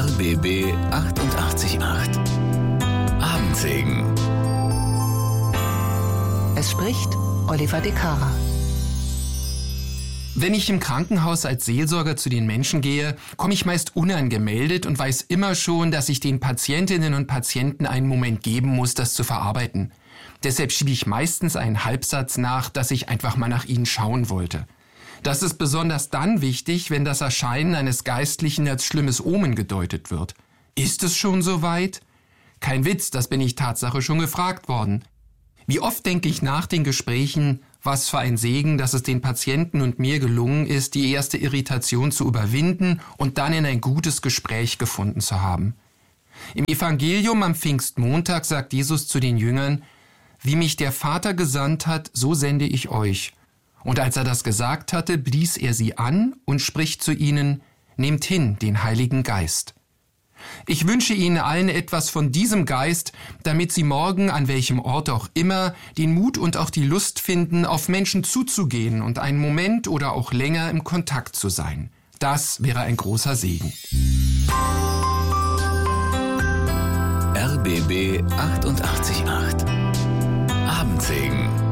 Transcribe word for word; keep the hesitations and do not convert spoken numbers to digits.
R B B achtundachtzig Komma acht. Abendsegen. Es spricht Oliver de Cara. Wenn ich im Krankenhaus als Seelsorger zu den Menschen gehe, komme ich meist unangemeldet und weiß immer schon, dass ich den Patientinnen und Patienten einen Moment geben muss, das zu verarbeiten. Deshalb schiebe ich meistens einen Halbsatz nach, dass ich einfach mal nach ihnen schauen wollte. Das ist besonders dann wichtig, wenn das Erscheinen eines Geistlichen als schlimmes Omen gedeutet wird. Ist es schon soweit? Kein Witz, das bin ich Tatsache schon gefragt worden. Wie oft denke ich nach den Gesprächen, was für ein Segen, dass es den Patienten und mir gelungen ist, die erste Irritation zu überwinden und dann in ein gutes Gespräch gefunden zu haben. Im Evangelium am Pfingstmontag sagt Jesus zu den Jüngern: Wie mich der Vater gesandt hat, so sende ich euch. Und als er das gesagt hatte, blies er sie an und spricht zu ihnen: Nehmt hin den Heiligen Geist. Ich wünsche Ihnen allen etwas von diesem Geist, damit Sie morgen, an welchem Ort auch immer, den Mut und auch die Lust finden, auf Menschen zuzugehen und einen Moment oder auch länger im Kontakt zu sein. Das wäre ein großer Segen. R B B achtundachtzig Komma acht. Abendsegen.